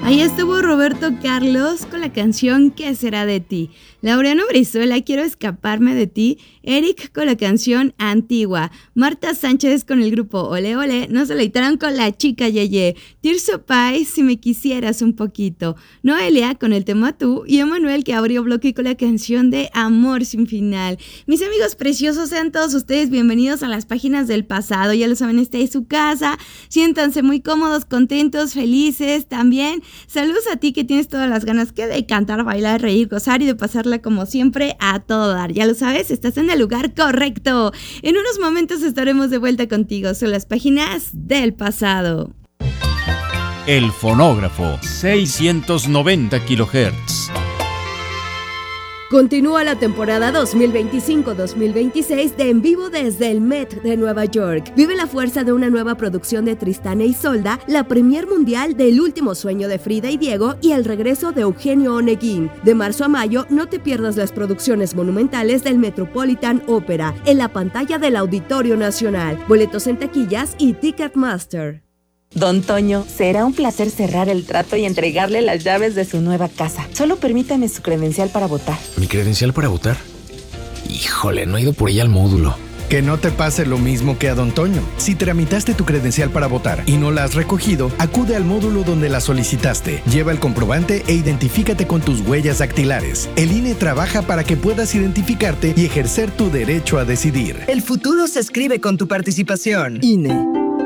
Ahí estuvo Roberto Carlos con la canción ¿Qué será de ti? Laureano Brizuela, Quiero escaparme de ti. Eric con la canción Antigua. Marta Sánchez con el grupo Ole Ole nos deleitaron con La Chica Yeye. Tirso Pais, Si me quisieras un poquito. Noelia con el tema Tú. Y Emanuel, que abrió bloque con la canción de Amor sin final. Mis amigos preciosos, sean todos ustedes bienvenidos a las páginas del pasado. Ya lo saben, esta es su casa. Siéntanse muy cómodos, contentos, felices también. Saludos a ti que tienes todas las ganas que de cantar, bailar, reír, gozar y de pasarla como siempre a todo dar. Ya lo sabes, estás en el lugar correcto. En unos momentos estaremos de vuelta contigo. Son las páginas del pasado. El fonógrafo, 690 kHz. Continúa la temporada 2025-2026 de En Vivo desde el Met de Nueva York. Vive la fuerza de una nueva producción de Tristán e Isolda, la premier mundial del Último Sueño de Frida y Diego y el regreso de Eugenio Oneguín. De marzo a mayo, no te pierdas las producciones monumentales del Metropolitan Opera en la pantalla del Auditorio Nacional. Boletos en taquillas y Ticketmaster. Don Toño, será un placer cerrar el trato y entregarle las llaves de su nueva casa. Solo permítame su credencial para votar. ¿Mi credencial para votar? Híjole, no he ido por ella al módulo. Que no te pase lo mismo que a Don Toño. Si tramitaste tu credencial para votar y no la has recogido, acude al módulo donde la solicitaste. Lleva el comprobante e identifícate con tus huellas dactilares. El INE trabaja para que puedas identificarte y ejercer tu derecho a decidir. El futuro se escribe con tu participación. INE.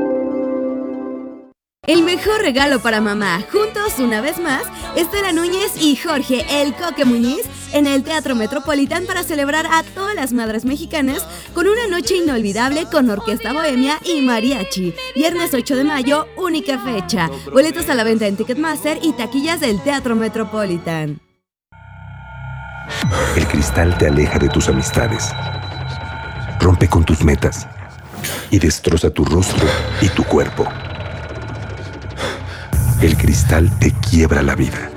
El mejor regalo para mamá. Juntos, una vez más, Estela Núñez y Jorge El Coque Muñiz en el Teatro Metropolitan para celebrar a todas las madres mexicanas con una noche inolvidable con orquesta bohemia y mariachi. Viernes 8 de mayo, única fecha. Boletos a la venta en Ticketmaster y taquillas del Teatro Metropolitan. El cristal te aleja de tus amistades, rompe con tus metas y destroza tu rostro y tu cuerpo. El cristal te quiebra la vida.